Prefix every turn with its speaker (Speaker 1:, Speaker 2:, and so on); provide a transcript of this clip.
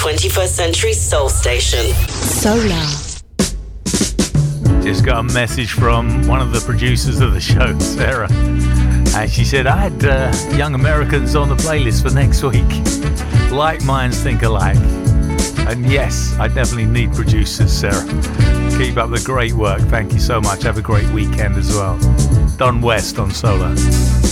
Speaker 1: 21st Century Soul Station.
Speaker 2: Solar.
Speaker 3: Just got a message from one of the producers of the show, Sarah. And she said, I had Young Americans on the playlist for next week. Like minds think alike. And yes, I definitely need producers, Sarah. Keep up the great work. Thank you so much. Have a great weekend as well. Don West on Solar.